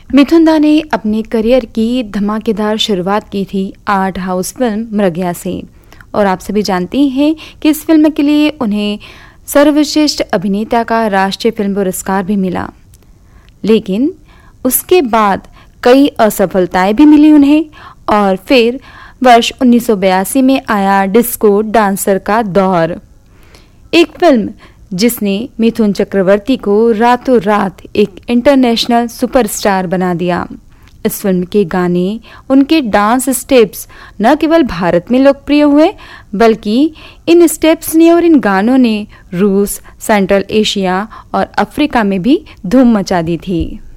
मिथुन दा ने अपने करियर की धमाकेदार शुरुआत की थी आर्ट हाउस फिल्म मृगया से, और आप सभी जानती हैं कि इस फिल्म के लिए उन्हें सर्वश्रेष्ठ अभिनेता का राष्ट्रीय फिल्म पुरस्कार भी मिला। लेकिन उसके बाद कई असफलताएं भी मिली उन्हें, और फिर वर्ष 1982 में आया डिस्को डांसर का दौर, एक फिल्म जिसने मिथुन चक्रवर्ती को रातों रात एक इंटरनेशनल सुपरस्टार बना दिया। इस फिल्म के गाने, उनके डांस स्टेप्स न केवल भारत में लोकप्रिय हुए, बल्कि इन स्टेप्स ने और इन गानों ने रूस, सेंट्रल एशिया और अफ्रीका में भी धूम मचा दी थी।